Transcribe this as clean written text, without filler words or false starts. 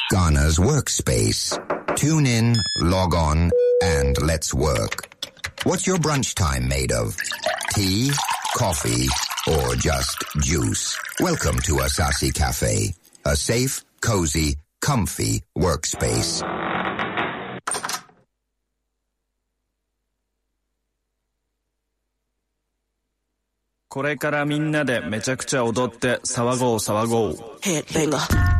Ghana's workspace. Tune in, log on, and let's work. What's your brunch time made of? Tea, coffee, or just juice? Welcome to Asasi Cafe, a safe, cozy, comfy workspace. これからみんなでめちゃくちゃ踊って騒ごう騒ごう。 Hey, venga.